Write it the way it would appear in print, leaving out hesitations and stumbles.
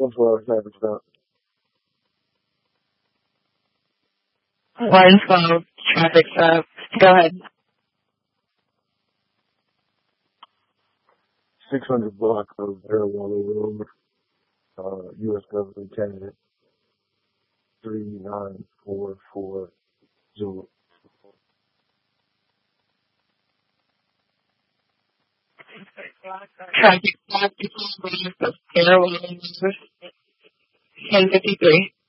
112 traffic stop. 112 traffic stop. Go ahead. 600 block of Airwallow Road, U.S. Government candidate 3944 Zulu. Traffic stop. Airwallow 1053.